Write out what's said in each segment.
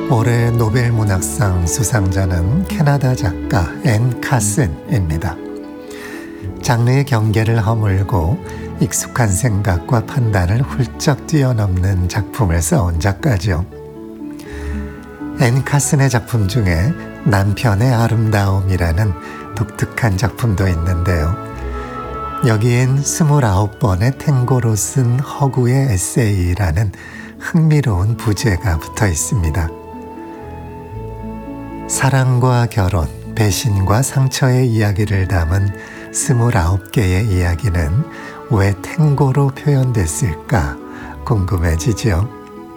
올해 노벨문학상 수상자는 캐나다 작가 앤 카슨입니다. 장르의 경계를 허물고 익숙한 생각과 판단을 훌쩍 뛰어넘는 작품을 써온 작가죠. 앤 카슨의 작품 중에 남편의 아름다움이라는 독특한 작품도 있는데요. 여기엔 29번의 탱고로 쓴 허구의 에세이라는 흥미로운 부제가 붙어 있습니다. 사랑과 결혼, 배신과 상처의 이야기를 담은 29개의 이야기는 왜 탱고로 표현됐을까 궁금해지죠.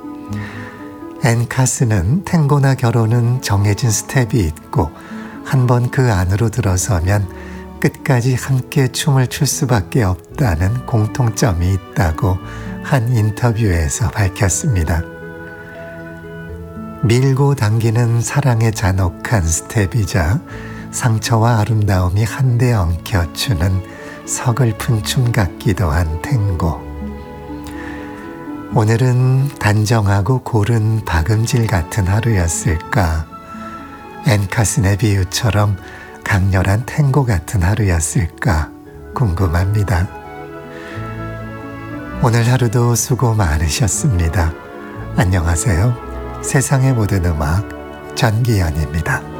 앤 카슨은 탱고나 결혼은 정해진 스텝이 있고 한번 그 안으로 들어서면 끝까지 함께 춤을 출 수밖에 없다는 공통점이 있다고 한 인터뷰에서 밝혔습니다. 밀고 당기는 사랑의 잔혹한 스텝이자 상처와 아름다움이 한데 엉켜추는 서글픈 춤 같기도 한 탱고. 오늘은 단정하고 고른 박음질 같은 하루였을까? 앤 카슨의 비유처럼 강렬한 탱고 같은 하루였을까 궁금합니다. 오늘 하루도 수고 많으셨습니다. 안녕하세요. 세상의 모든 음악 전기현입니다.